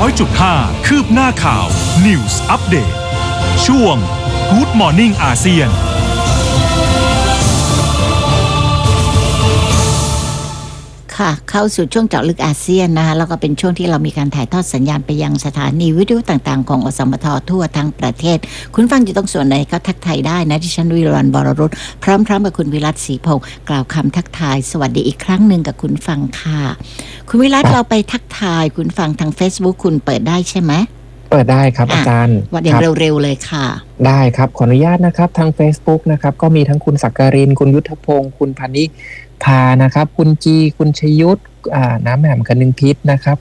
100.5 คืบหน้าข่าว News Update ช่วง Good Morning อาเซียนค่ะเข้าสู่ช่วงเจาะลึกอาเซียนนะคะแล้วก็เป็นช่วงที่เรามีการถ่ายทอดสัญญาณไปยังสถานีวิทยุต่างๆของอสมททั่วทั้งประเทศคุณฟังอยู่ตรงส่วนไหนก็ทักทายได้นะดิฉันวิรันบรรุษพร้อมๆกับคุณวิรัตศรีพงศ์กล่าวคำทักทายสวัสดีอีกครั้งหนึ่งกับคุณฟังค่ะคุณวิรัตเราไปทักทายคุณฟังทาง Facebook คุณเปิดได้ใช่ไหมเปิดได้ครับอาจารย์วันอย่างเร็วๆเลยค่ะได้ครับขออนุญาตนะครับทาง Facebook นะครับก็มีทั้งคุณศักรินคุณยุทธพงศ์คุณพานิพานะครับคุณจีคุณชยุทธน้ำแหม่มคนึงพิษนะครับ